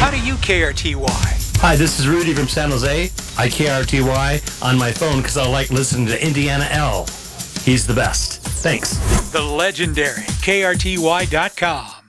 How do you KRTY? Hi, this is Rudy from San Jose. I KRTY on my phone because I like listening to Indiana L. He's the best. Thanks. The legendary KRTY.com.